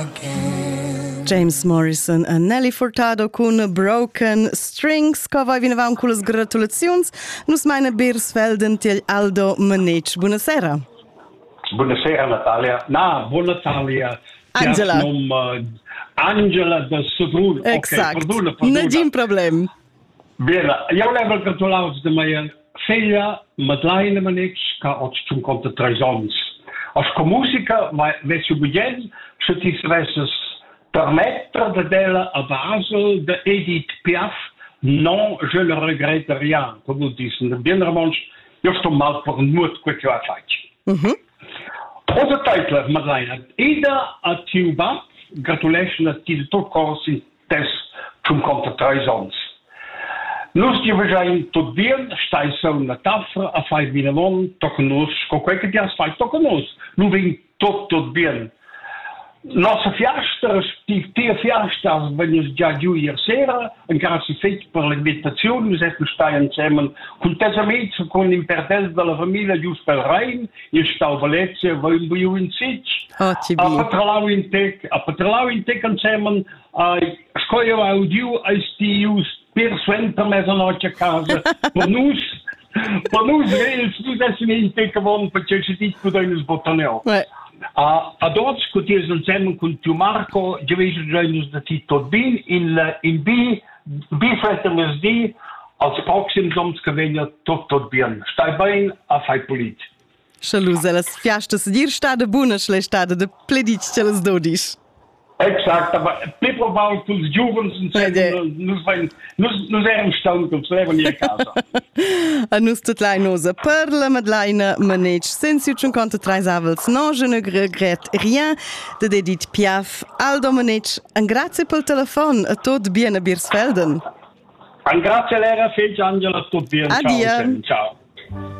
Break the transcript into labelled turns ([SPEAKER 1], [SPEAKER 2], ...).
[SPEAKER 1] James Morrison e Nelly Furtado con Broken Strings. Co vai vinavamo con le gratulazioni. Nus meine Beersfelden til Aldo Manec. Buonasera.
[SPEAKER 2] Buonasera Natalia. Buon Natalia.
[SPEAKER 1] Angela.
[SPEAKER 2] Angela da Sudrun.
[SPEAKER 1] Exact.
[SPEAKER 2] Okay, perdona.
[SPEAKER 1] Negin problem.
[SPEAKER 2] Bene, io levo gratulazioni da mia figlia Madeleine Manec, che oggi ci conta 3 anni. Als musica, verso il begin, se ti stresses permettre de della a Basel de Edith Piaf, non, je ne regrette rien, comme vous dites. Bien romansch, je sto mal per nuot quet je faig. Onze titel, Madeleine, Ida a Tuba, gratulation a ti tot cors in test zum conta 3 ans. Nus die zijn tot bien, stai so na tafra, a fai vinavon, toc nus, co qualche dias fai toc nus. Nu vin tot bien. Nossa fiasta, die fiasta, wenn es già giù ieri sera, en grazie feit per l'invitazione, nous siamo stati insieme con tesi amici, con l'imperdenza della famiglia, giusto per Rhein, in Stau Venezia, vogliamo giù in Sitch, a Patralau in Tec insieme, scoglio audio, als die just per suenter mezzanotte a casa, per nous reis, nous siamo in Tec gewonnen, perché ci dico che noi sbottaneo. Ad oggi, che insieme con Tio Marco, gewesen zijn dat hij tot bien in B-Frettermesdi, als proxim soms gewinnen tot bien. Stai bien, a fai polit.
[SPEAKER 1] Schaluze, las fiastas dir stade bună și le stade de pledici ce les dodis.
[SPEAKER 2] Exact, aber people waren von den Jugends und nous eram stank und leben hier casa.
[SPEAKER 1] A nus tot lai nosa per la Madeleine Manec, sensi un conta 3 avels, non je ne regrette rien, de Edith Piaf, Aldo Manec, un grazie pel telefon, a tot bien a Beersfelden.
[SPEAKER 2] Un grazie Lera, fece Angela, tot bien,
[SPEAKER 1] ciao.
[SPEAKER 2] Ciao.